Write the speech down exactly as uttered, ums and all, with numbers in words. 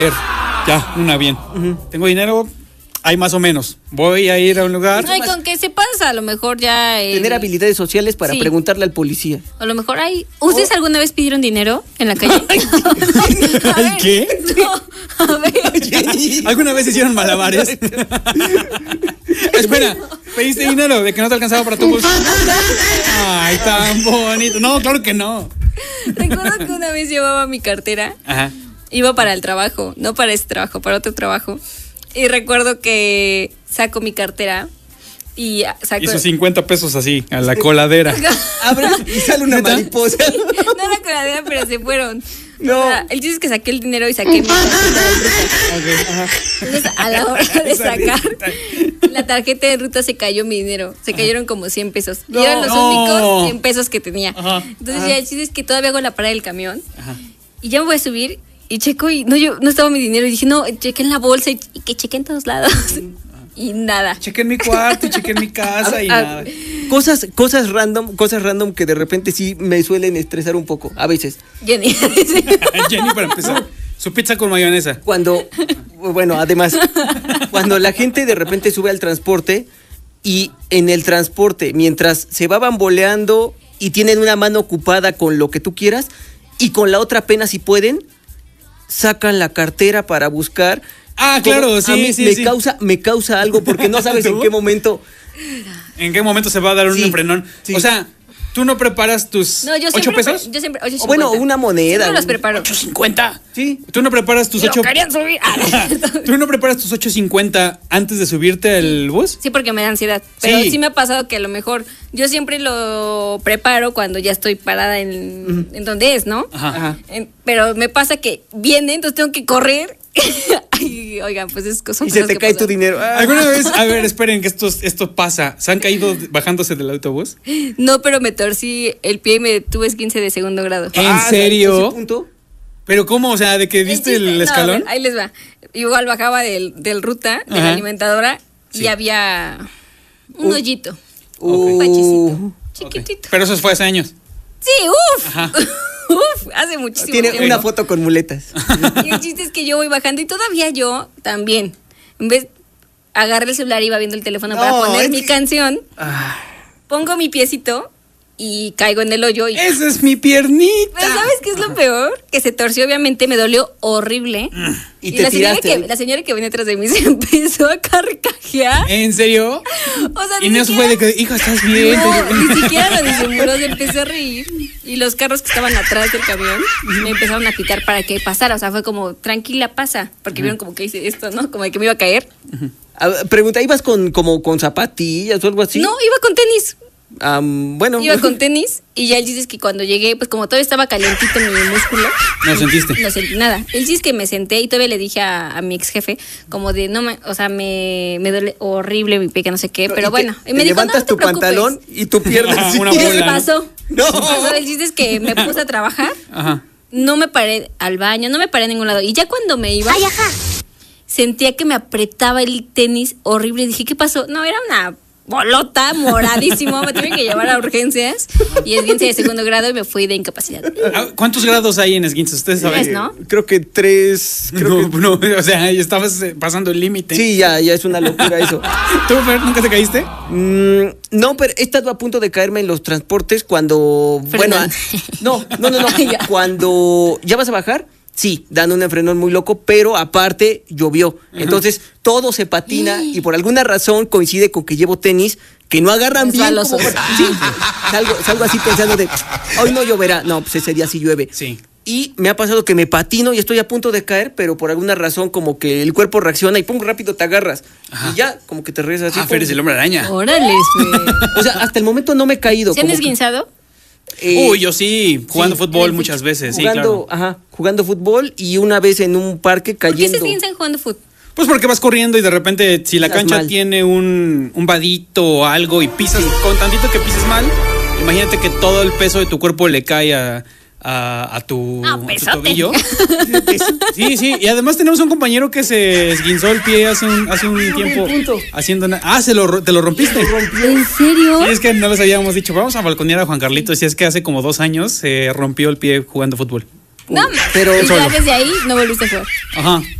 Ya, una bien. Uh-huh. Tengo dinero, hay más o menos. Voy a ir a un lugar. No, y con que sepas, a lo mejor ya. Eh, Tener habilidades sociales para sí. preguntarle al policía. A lo mejor hay. ¿Ustedes oh. alguna vez pidieron dinero en la calle? ¿Ay, qué? No, a ver. ¿Alguna vez hicieron malabares? Espera, ¿pediste dinero de que no te alcanzaba para tu bus? Ay, tan bonito. No, claro que no. Recuerdo que una vez llevaba mi cartera. Ajá. Iba para el trabajo, no para ese trabajo, para otro trabajo. Y recuerdo que saco mi cartera y saco... Hizo cincuenta pesos así, a la coladera. Abre y sale una mariposa. Sí, no era coladera, pero se fueron. No. O sea, el chiste es que saqué el dinero y saqué mi tarjeta de ruta. Okay. Ajá. Entonces, a la hora de sacar la tarjeta de ruta se cayó mi dinero. Se cayeron como cien pesos. No, y eran los no. únicos cien pesos que tenía. Ajá. Entonces Ajá. ya el chiste es que todavía hago la parada del camión. Ajá. Y ya me voy a subir y checo y no, yo no estaba mi dinero. Y dije, no, chequé en la bolsa y, y que chequé en todos lados. Y nada. Chequé en mi cuarto, chequé en mi casa a, y a, nada. Cosas, cosas random, cosas random que de repente sí me suelen estresar un poco, a veces. Jenny. Jenny para empezar. Su pizza con mayonesa. Cuando, bueno, además, cuando la gente de repente sube al transporte y en el transporte, mientras se va bamboleando y tienen una mano ocupada con lo que tú quieras y con la otra apenas si pueden, sacan la cartera para buscar. Ah, claro, sí, a mí sí, me sí. causa, me causa algo porque no sabes en qué momento. ¿En qué momento se va a dar un sí, frenón? Sí. O sea, ¿tú no preparas tus no, yo ocho pesos? Pre- yo siempre, ocho o bueno, una moneda. Yo los preparo. ocho cincuenta. Sí. ¿Tú no preparas tus ocho? Querían subir. Ah. ¿Tú no preparas tus ocho cincuenta antes de subirte al bus? Sí, porque me da ansiedad. Pero sí. Sí. sí me ha pasado que a lo mejor yo siempre lo preparo cuando ya estoy parada en, uh-huh. en donde es, ¿no? Ajá. Ajá. En, pero me pasa que viene, entonces tengo que correr. Ay, oigan, pues es cosa. Y se te cae pasan. tu dinero. Ah. ¿Alguna vez? A ver, esperen que esto, esto pasa. ¿Se han caído bajándose del autobús? No, pero me torcí el pie y me tuve esguince de segundo grado. ¿En ah, serio? ¿ese punto? ¿Pero cómo? O sea, ¿de que diste el, el escalón? No, ver, ahí les va. Igual bajaba del, del ruta, de Ajá. la alimentadora, sí. y había un uh. hoyito. Uh. Un pachecito. Chiquitito. Okay. Pero eso fue hace años. Sí, uff. Ajá. Uf, hace muchísimo Tiene tiempo. una foto con muletas. Y el chiste es que yo voy bajando y todavía yo también. En vez agarré el celular y iba viendo el teléfono no, para poner mi que... canción. Ah. Pongo mi piecito y caigo en el hoyo. Y... ¡Esa es mi piernita! Pero ¿sabes qué es lo peor? Que se torció, obviamente, me dolió horrible. Y, y te la, señora tiraste. que, la señora que venía atrás de mí se empezó a carcajear. ¿En serio? O sea, y no siquiera... fue de que, hija, ¿estás bien? No, ni siquiera lo disimuló, se empezó a reír. Y los carros que estaban atrás del camión me empezaron a pitar para que pasara. O sea, fue como, tranquila, pasa. Porque uh-huh. vieron como que hice esto, ¿no? Como de que me iba a caer. Uh-huh. A, pregunta, ¿ibas con, como, con zapatillas o algo así? No, iba con tenis. Um, bueno. Iba con tenis y ya el chiste es que cuando llegué, pues como todavía estaba calentito mi músculo. ¿No sentiste? No sentí nada. El chiste es que me senté y todavía le dije a, a mi ex jefe, como de, no me, o sea, me, me duele horrible mi pie, que no sé qué, pero y bueno. Te, y me te dijo, levantas no, tu te pantalón y tu pierna. Sí. Una ¿Qué bola, pasó? No. ¿Qué pasó? El chiste es que me puse a trabajar. Ajá. No me paré al baño, no me paré a ningún lado. Y ya cuando me iba, Ay, ajá. sentía que me apretaba el tenis horrible. Dije, ¿qué pasó? No, era una bolota, moradísimo. Me tuve que llevar a urgencias. Y esguince de segundo grado y me fui de incapacidad. ¿Cuántos grados hay en esguince? ¿Ustedes saben? Tres, ¿no? Creo que tres. Creo no, que... no, o sea, estabas pasando el límite. Sí, ya, ya es una locura eso. ¿Tú, Fer, nunca te caíste? Mm, no, pero he estado a punto de caerme en los transportes cuando... Frenón. Bueno, no, no, no, no. Cuando ya vas a bajar, sí, dan un enfrenón muy loco, pero aparte llovió. Uh-huh. Entonces todo se patina y por alguna razón coincide con que llevo tenis que no agarran es bien. Como, sí, salgo, salgo así pensando de, hoy no lloverá. No, pues ese día sí llueve. Sí. Y me ha pasado que me patino y estoy a punto de caer, pero por alguna razón como que el cuerpo reacciona y pum, rápido te agarras. Ajá. Y ya, como que te regresas así. Ah, Fer es el hombre araña. Órale, Fer. O sea, hasta el momento no me he caído. ¿Se han esguinzado? Eh, Uy, yo sí, jugando sí, fútbol muchas veces, jugando, sí, claro. Ajá, jugando fútbol y una vez en un parque cayendo. ¿Por qué se esguinzan jugando fútbol? Pues porque vas corriendo y de repente si la Estás cancha mal. tiene un, un vadito o algo y pisas, con tantito que pises mal, imagínate que todo el peso de tu cuerpo le cae a, a, a, tu, Ah, a tu pesote. tobillo. Sí, sí, y además tenemos un compañero que se esguinzó el pie hace un, hace un tiempo haciendo una... Ah, se lo, te lo rompiste. ¿En serio? Sí, es que no les habíamos dicho, vamos a balconear a Juan Carlitos, y es que hace como dos años se rompió el pie jugando fútbol. No, pero y ya desde ahí no volviste a jugar. Ajá.